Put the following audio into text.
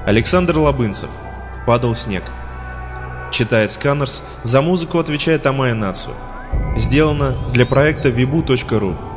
Александр Лобынцев. «Падал снег». Читает Сканерс, за музыку отвечает Амая Нацу. Сделано для проекта vibu.ru.